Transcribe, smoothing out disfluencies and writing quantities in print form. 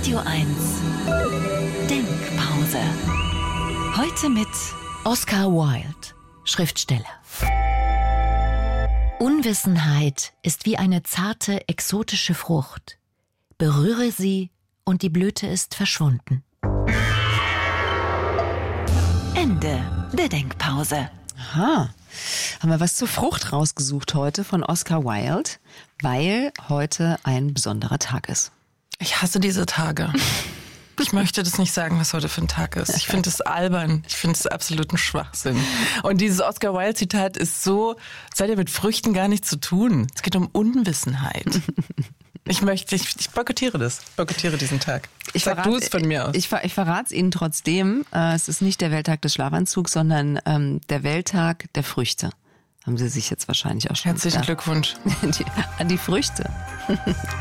Radio 1 Denkpause. Heute mit Oscar Wilde, Schriftsteller. Unwissenheit ist wie eine zarte, exotische Frucht. Berühre sie und die Blüte ist verschwunden. Ende der Denkpause. Aha. Haben wir was zur Frucht rausgesucht heute von Oscar Wilde, weil heute ein besonderer Tag ist. Ich hasse diese Tage. Ich möchte das nicht sagen, was heute für ein Tag ist. Ich finde es albern. Ich finde es absoluten Schwachsinn. Und dieses Oscar Wilde-Zitat ist so, es hat ja mit Früchten gar nichts zu tun. Es geht um Unwissenheit. Ich boykottiere das. Ich boykottiere diesen Tag. Sag du es von mir aus. Ich verrate es Ihnen trotzdem. Es ist nicht der Welttag des Schlafanzugs, sondern der Welttag der Früchte. Haben Sie sich jetzt wahrscheinlich auch schon Herzlichen gedacht. Glückwunsch. An die Früchte.